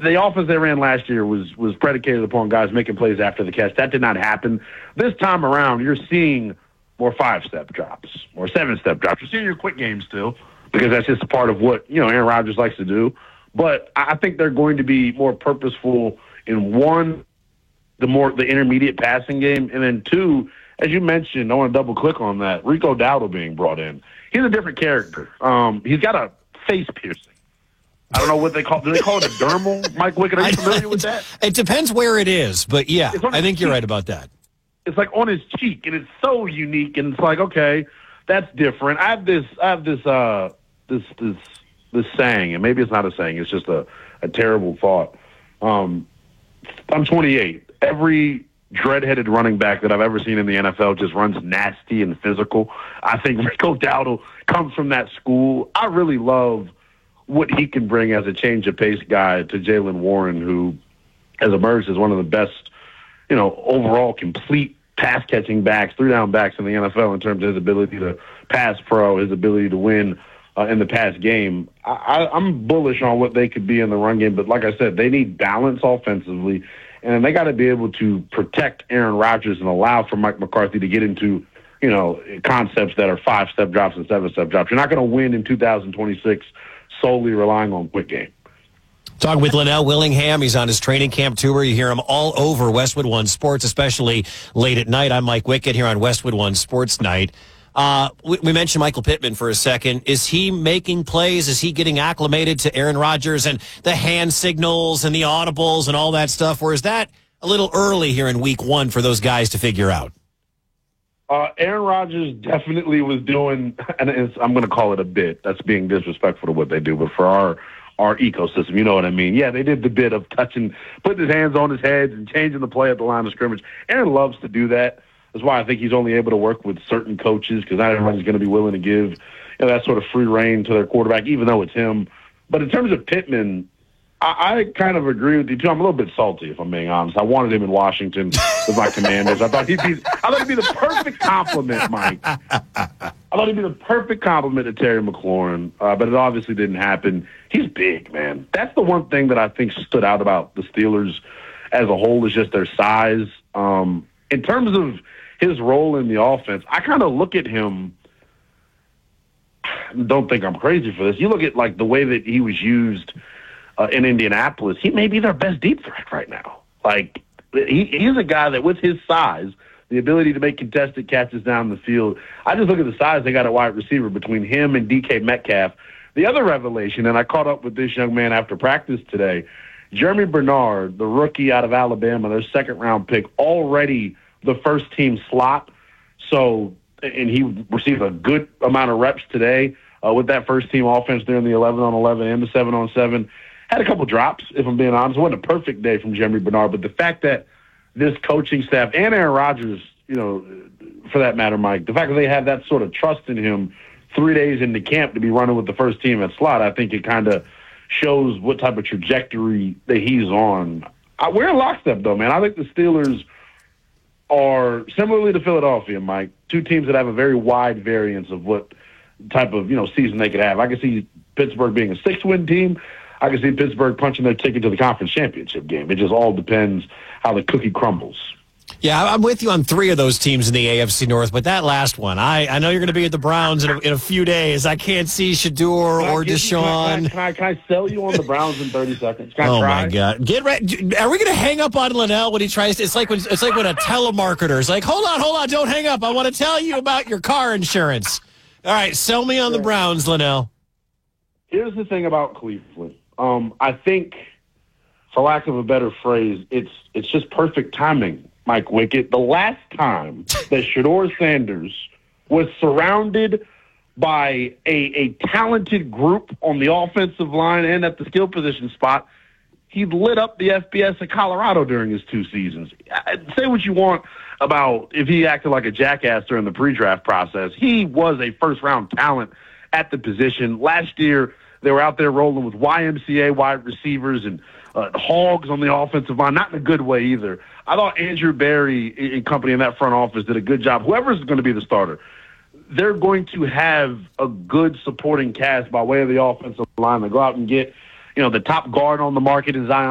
the offense they ran last year was predicated upon guys making plays after the catch. That did not happen. This time around, you're seeing more 5-step drops, more 7-step drops. You're seeing your quick game still because that's just a part of what, Aaron Rodgers likes to do. But I think they're going to be more purposeful in one, the intermediate passing game, and then two, as you mentioned, I want to double click on that. Rico Dowdle being brought in. He's a different character. He's got a face piercing. I don't know what they call it. Do they call it a dermal? Mike Wickett, are you familiar with that? It depends where it is, but yeah, I think you're right about that. It's like on his cheek, and it's so unique, and it's like, okay, that's different. I have this saying, and maybe it's not a saying, it's just a terrible thought. I'm 28. Every dread-headed running back that I've ever seen in the NFL just runs nasty and physical. I think Rico Dowdle comes from that school. I really love what he can bring as a change-of-pace guy to Jaylen Warren, who has emerged as one of the best, overall complete pass-catching backs, three-down backs in the NFL in terms of his ability to pass pro, his ability to win in the pass game. I'm bullish on what they could be in the run game, but like I said, they need balance offensively, and they got to be able to protect Aaron Rodgers and allow for Mike McCarthy to get into, concepts that are 5-step drops and 7-step drops. You're not going to win in 2026 solely relying on quick game. Talking with Linnell Willingham. He's on his training camp tour. You hear him all over Westwood One Sports, especially late at night. I'm Mike Wickett here on Westwood One Sports Night. We mentioned Michael Pittman for a second. Is he making plays? Is he getting acclimated to Aaron Rodgers and the hand signals and the audibles and all that stuff? Or is that a little early here in week one for those guys to figure out? Aaron Rodgers definitely was doing, and I'm going to call it a bit. That's being disrespectful to what they do, but for our ecosystem, you know what I mean? Yeah, they did the bit of touching, putting his hands on his head and changing the play at the line of scrimmage. Aaron loves to do that. That's why I think he's only able to work with certain coaches, because not everybody's going to be willing to give that sort of free reign to their quarterback, even though it's him. But in terms of Pittman, I kind of agree with you, too. I'm a little bit salty, if I'm being honest. I wanted him in Washington with my Commanders. I thought he'd be the perfect compliment, Mike. I thought he'd be the perfect compliment to Terry McLaurin, but it obviously didn't happen. He's big, man. That's the one thing that I think stood out about the Steelers as a whole is just their size. In terms of his role in the offense, I kind of look at him. Don't think I'm crazy for this. You look at like the way that he was used in Indianapolis. He may be their best deep threat right now. Like he's a guy that with his size, the ability to make contested catches down the field. I just look at the size they got at wide receiver between him and DK Metcalf. The other revelation, and I caught up with this young man after practice today, Jeremy Bernard, the rookie out of Alabama, their second-round pick, already the first-team slot. So, and he received a good amount of reps today with that first-team offense during the 11-on-11 and the 7-on-7. Had a couple drops, if I'm being honest. It wasn't a perfect day from Jeremy Bernard, but the fact that this coaching staff and Aaron Rodgers, for that matter, Mike, the fact that they have that sort of trust in him 3 days into camp to be running with the first team at slot, I think it kind of shows what type of trajectory that he's on. We're in lockstep, though, man. I think the Steelers are, similarly to Philadelphia, Mike, two teams that have a very wide variance of what type of season they could have. I can see Pittsburgh being a 6-win team. I can see Pittsburgh punching their ticket to the conference championship game. It just all depends how the cookie crumbles. Yeah, I'm with you on 3 of those teams in the AFC North, but that last one, I know you're going to be at the Browns in a few days. I can't see Shedeur or Deshaun. Can I sell you on the Browns in 30 seconds? Can I try? My God! Get ready. Are we going to hang up on Linnell when he tries to? It's like when a telemarketer is like, hold on, don't hang up. I want to tell you about your car insurance. All right, sell me on the Browns, Linnell. Here's the thing about Cleveland. I think, for lack of a better phrase, it's just perfect timing, Mike Wickett. The last time that Shedeur Sanders was surrounded by a talented group on the offensive line and at the skill position spot, he lit up the FBS of Colorado during his 2 seasons. Say what you want about if he acted like a jackass during the pre-draft process. He was a first-round talent at the position. Last year, they were out there rolling with YMCA wide receivers and hogs on the offensive line, not in a good way either. I thought Andrew Berry and company in that front office did a good job. Whoever's going to be the starter, they're going to have a good supporting cast by way of the offensive line. They go out and get, the top guard on the market in Zion